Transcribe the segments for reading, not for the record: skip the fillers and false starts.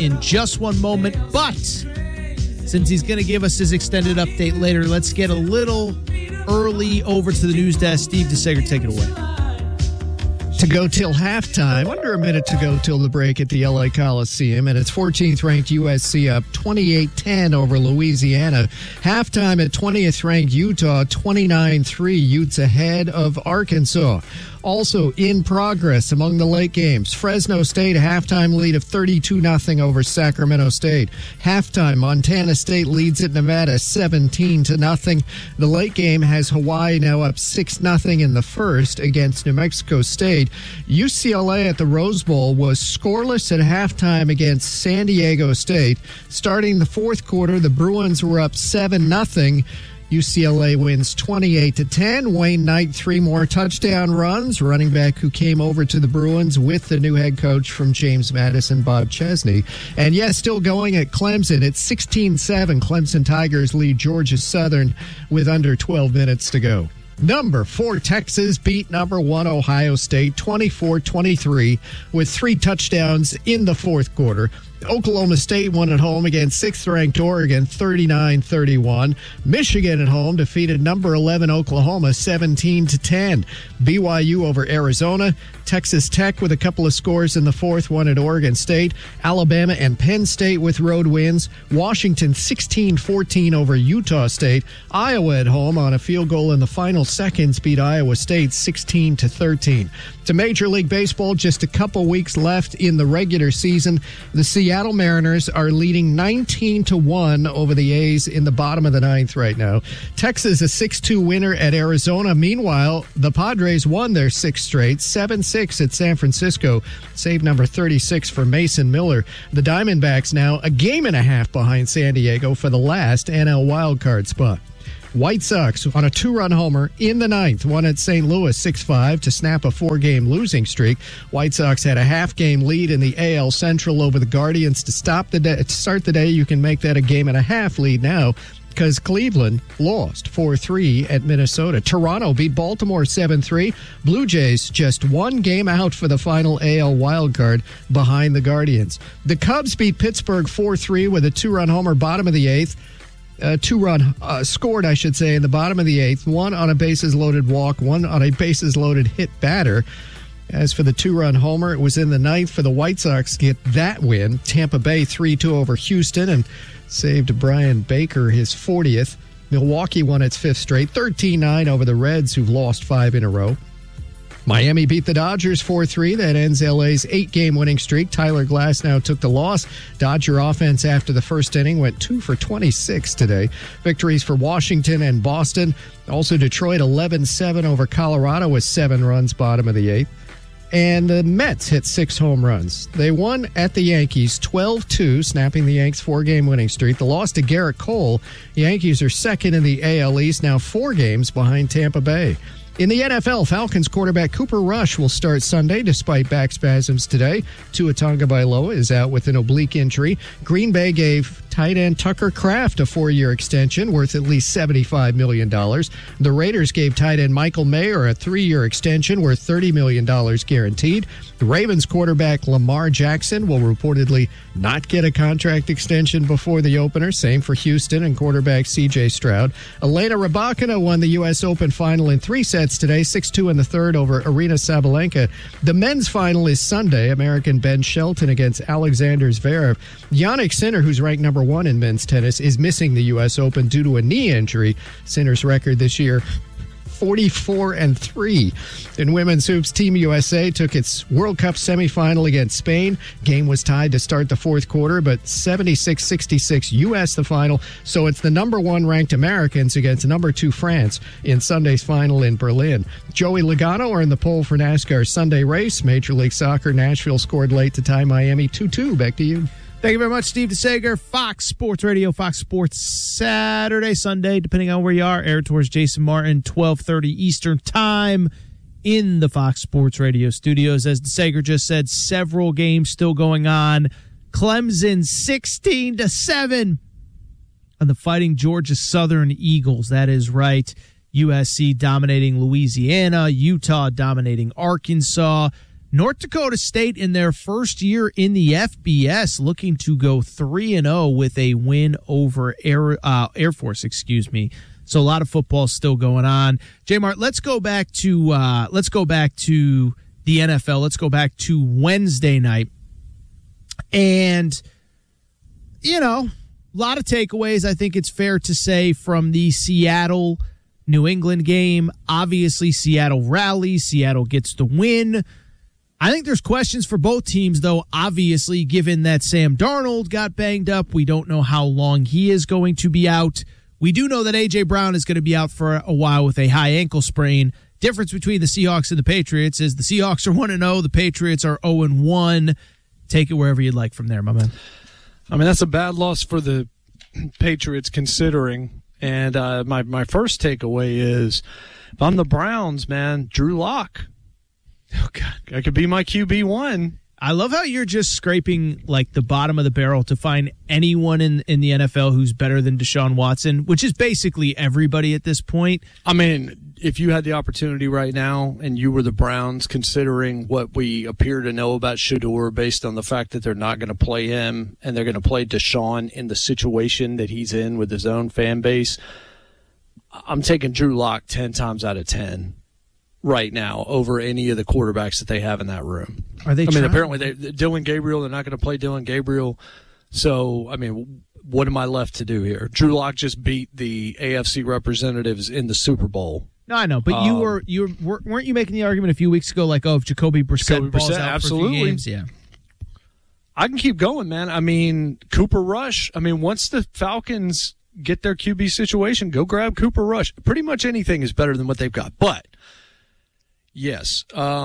in just one moment. But since he's going to give us his extended update later, let's get a little early over to the news desk. Steve DeSager, take it away. To go till halftime, under a minute to go till the break at the LA Coliseum, and it's 14th ranked USC up 28-10 over Louisiana. Halftime at 20th ranked Utah, 29-3, Utes ahead of Arkansas. Also in progress among the late games, Fresno State a halftime lead of 32-0 over Sacramento State. Halftime, Montana State leads at Nevada 17-0. The late game has Hawaii now up 6-0 in the first against New Mexico State. UCLA at the Rose Bowl was scoreless at halftime against San Diego State. Starting the fourth quarter, the Bruins were up 7-0. UCLA wins 28-10. Wayne Knight, 3 more touchdown runs. Running back who came over to the Bruins with the new head coach from James Madison, Bob Chesney. And yes, still going at Clemson. It's 16-7. Clemson Tigers lead Georgia Southern with under 12 minutes to go. Number 4 Texas beat number 1 Ohio State 24-23 with 3 touchdowns in the fourth quarter. Oklahoma State won at home against 6th-ranked Oregon 39-31. Michigan at home defeated number 11 Oklahoma 17-10. BYU over Arizona. Texas Tech with a couple of scores in the fourth, won at Oregon State. Alabama and Penn State with road wins. Washington 16-14 over Utah State. Iowa at home on a field goal in the final seconds beat Iowa State 16-13. To Major League Baseball, just a couple weeks left in the regular season. The Seattle Mariners are leading 19-1 over the A's in the bottom of the ninth right now. Texas a 6-2 winner at Arizona. Meanwhile, the Padres won their 6th straight, 7-6 at San Francisco. Save number 36 for Mason Miller. The Diamondbacks now a game and a half behind San Diego for the last NL wildcard spot. White Sox on a 2-run homer in the ninth, won at St. Louis 6-5 to snap a 4-game losing streak. White Sox had a half-game lead in the AL Central over the Guardians to start the day. You can make that a game-and-a-half lead now because Cleveland lost 4-3 at Minnesota. Toronto beat Baltimore 7-3. Blue Jays just 1 game out for the final AL wildcard behind the Guardians. The Cubs beat Pittsburgh 4-3 with a 2-run homer bottom of the 8th. 2-run scored, I should say, in the bottom of the 8th. 1 on a bases-loaded walk, 1 on a bases-loaded hit batter. As for the 2-run homer, it was in the 9th for the White Sox to get that win. Tampa Bay 3-2 over Houston and saved Brian Baker his 40th. Milwaukee won its 5th straight, 13-9 over the Reds, who've lost 5 in a row. Miami beat the Dodgers 4-3. That ends LA's 8-game winning streak. Tyler Glasnow took the loss. Dodger offense after the first inning went 2 for 26 today. Victories for Washington and Boston. Also Detroit 11-7 over Colorado with 7 runs bottom of the 8th. And the Mets hit 6 home runs. They won at the Yankees 12-2, snapping the Yanks' 4-game winning streak. The loss to Garrett Cole. The Yankees are second in the AL East, now 4 games behind Tampa Bay. In the NFL, Falcons quarterback Cooper Rush will start Sunday despite back spasms today. Tua Tagovailoa is out with an oblique injury. Green Bay gave tight end Tucker Kraft a 4-year extension worth at least $75 million. The Raiders gave tight end Michael Mayer a 3-year extension worth $30 million guaranteed. The Ravens quarterback Lamar Jackson will reportedly not get a contract extension before the opener. Same for Houston and quarterback C.J. Stroud. Elena Rybakina won the U.S. Open final in 3 sets today, 6-2 in the third over Aryna Sabalenka. The men's final is Sunday. American Ben Shelton against Alexander Zverev. Jannik Sinner, who's ranked number 1 in men's tennis, is missing the U.S. Open due to a knee injury. Sinner's record this year, 44-3. In women's hoops, Team USA took its World Cup semifinal against Spain. Game was tied to start the fourth quarter, but 76-66 U.S. the final. So it's the number 1 ranked Americans against number 2 France in Sunday's final in Berlin. Joey Logano are in the pole for NASCAR's Sunday race. Major League Soccer, Nashville scored late to tie Miami 2-2. Back to you. Thank you very much, Steve DeSager. Fox Sports Radio, Fox Sports Saturday, Sunday, depending on where you are. Air Tours Jason Martin, 12:30 Eastern Time in the Fox Sports Radio studios. As DeSager just said, several games still going on. Clemson 16-7 on the Fighting Georgia Southern Eagles. That is right. USC dominating Louisiana, Utah dominating Arkansas. North Dakota State in their first year in the FBS looking to go 3-0 with a win over Air Force, So a lot of football still going on. J-Mart, let's go back to the NFL. Let's go back to Wednesday night. And a lot of takeaways, I think it's fair to say, from the Seattle-New England game. Obviously, Seattle rallies. Seattle gets the win. I think there's questions for both teams, though, obviously, given that Sam Darnold got banged up. We don't know how long he is going to be out. We do know that A.J. Brown is going to be out for a while with a high ankle sprain. Difference between the Seahawks and the Patriots is the Seahawks are 1-0. The Patriots are 0-1. Take it wherever you'd like from there, my man. I mean, that's a bad loss for the Patriots considering. And my first takeaway is, if I'm the Browns, man, Drew Lock. Oh, God. That could be my QB1. I love how you're just scraping like the bottom of the barrel to find anyone in the NFL who's better than Deshaun Watson, which is basically everybody at this point. I mean, if you had the opportunity right now and you were the Browns, considering what we appear to know about Shedeur based on the fact that they're not going to play him and they're going to play Deshaun in the situation that he's in with his own fan base, I'm taking Drew Lock 10 times out of 10 right now over any of the quarterbacks that they have in that room. Are they? Apparently Dylan Gabriel, they're not going to play Dylan Gabriel. So, I mean, what am I left to do here? Drew Lock just beat the AFC representatives in the Super Bowl. No, I know, but weren't you making the argument a few weeks ago, like, if Jacoby Brissett balls out absolutely. for a few games? Yeah. I can keep going, man. I mean, Cooper Rush. I mean, once the Falcons get their QB situation, go grab Cooper Rush. Pretty much anything is better than what they've got. But yes,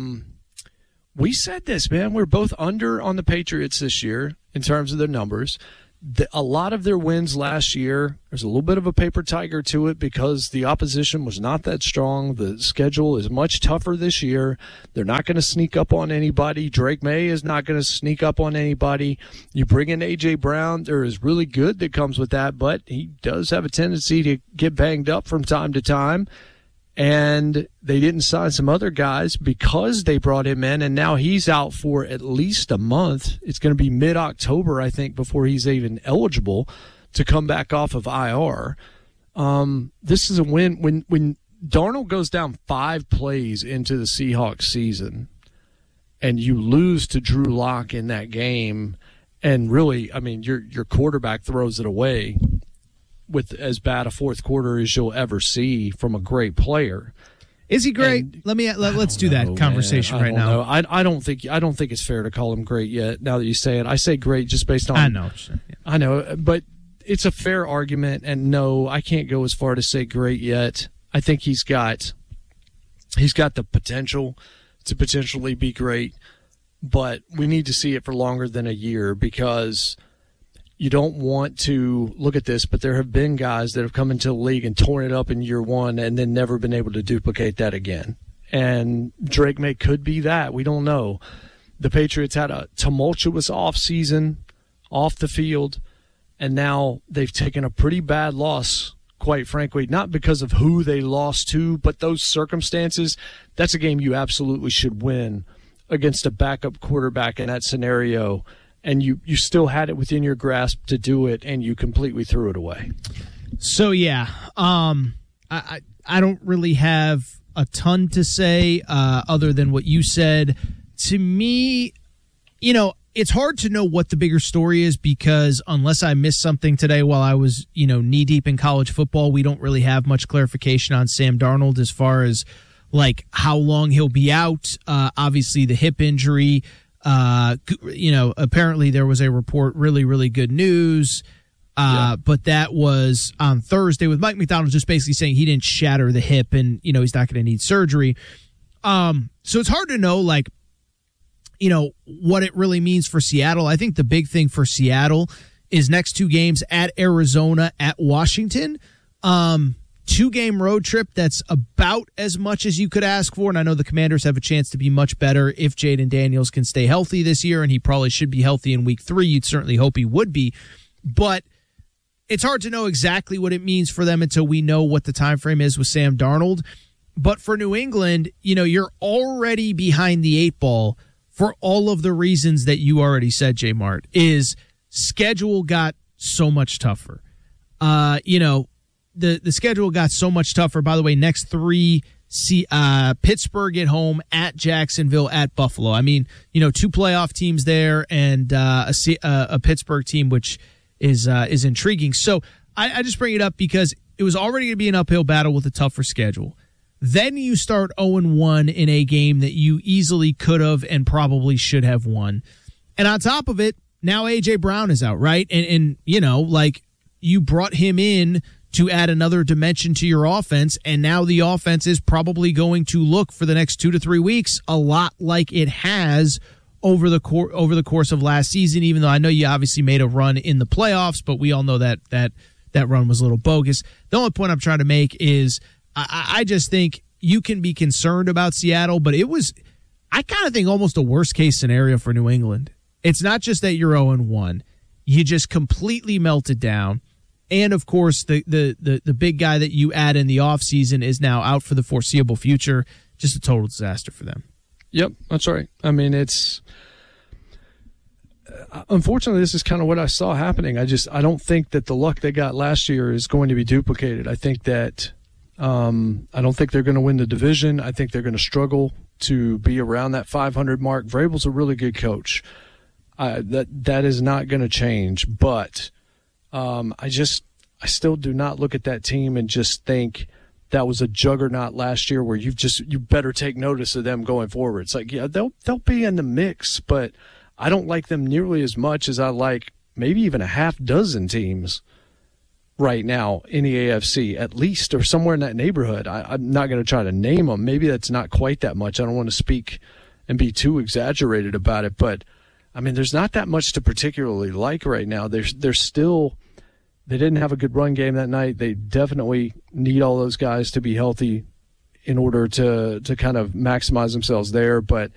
we said this, man. We're both under on the Patriots this year in terms of their numbers. A lot of their wins last year, there's a little bit of a paper tiger to it because the opposition was not that strong. The schedule is much tougher this year. They're not going to sneak up on anybody. Drake May is not going to sneak up on anybody. You bring in A.J. Brown, there is really good that comes with that, but he does have a tendency to get banged up from time to time. And they didn't sign some other guys because they brought him in, and now he's out for at least a month. It's going to be mid-October, I think, before he's even eligible to come back off of IR. This is a win. When Darnold goes down 5 plays into the Seahawks season and you lose to Drew Lock in that game, and really, I mean, your quarterback throws it away with as bad a fourth quarter as you'll ever see from a great player. Is he great? Let's do that conversation right now. I don't think it's fair to call him great yet. Now that you say it, I say great just based on. I know, but it's a fair argument. And no, I can't go as far to say great yet. I think he's got the potential to potentially be great, but we need to see it for longer than a year because you don't want to look at this, but there have been guys that have come into the league and torn it up in year one and then never been able to duplicate that again. And Drake May could be that. We don't know. The Patriots had a tumultuous offseason off the field, and now they've taken a pretty bad loss, quite frankly, not because of who they lost to, but those circumstances. That's a game you absolutely should win against a backup quarterback in that scenario. And you still had it within your grasp to do it, and you completely threw it away. So, yeah, I don't really have a ton to say other than what you said. To me, it's hard to know what the bigger story is because unless I missed something today while I was, knee-deep in college football, we don't really have much clarification on Sam Darnold as far as, like, how long he'll be out. Obviously, the hip injury. Apparently there was a report, really, really good news. But that was on Thursday with Mike McDonald just basically saying he didn't shatter the hip and, he's not going to need surgery. So it's hard to know, what it really means for Seattle. I think the big thing for Seattle is next 2 games at Arizona, at Washington. 2-game road trip that's about as much as you could ask for, and I know the Commanders have a chance to be much better if Jaden Daniels can stay healthy this year, and he probably should be healthy in week 3. You'd certainly hope he would be, but it's hard to know exactly what it means for them until we know what the time frame is with Sam Darnold. But for New England, you're already behind the 8 ball for all of the reasons that you already said, J Mart, is schedule got so much tougher. The schedule got so much tougher. By the way, next three, Pittsburgh at home, at Jacksonville, at Buffalo. I mean, two playoff teams there and a Pittsburgh team, which is intriguing. So I just bring it up because it was already going to be an uphill battle with a tougher schedule. Then you start 0-1 in a game that you easily could have and probably should have won. And on top of it, now A.J. Brown is out, right? And you brought him in to add another dimension to your offense, and now the offense is probably going to look for the next 2 to 3 weeks a lot like it has over the course of last season, even though I know you obviously made a run in the playoffs, but we all know that run was a little bogus. The only point I'm trying to make is I just think you can be concerned about Seattle, but I kind of think almost a worst-case scenario for New England. It's not just that you're 0-1. You just completely melted down. And, of course, the big guy that you add in the offseason is now out for the foreseeable future. Just a total disaster for them. Yep, that's right. I mean, unfortunately, this is kind of what I saw happening. I don't think that the luck they got last year is going to be duplicated. I think that I don't think they're going to win the division. I think they're going to struggle to be around that 500 mark. Vrabel's a really good coach. That is not going to change, but I still do not look at that team and just think that was a juggernaut last year where you better take notice of them going forward. It's like, yeah, they'll be in the mix, but I don't like them nearly as much as I like maybe even a half dozen teams right now in the AFC, at least, or somewhere in that neighborhood. I'm not going to try to name them. Maybe that's not quite that much. I don't want to speak and be too exaggerated about it, but I mean, there's not that much to particularly like right now. They didn't have a good run game that night. They definitely need all those guys to be healthy in order to kind of maximize themselves there. But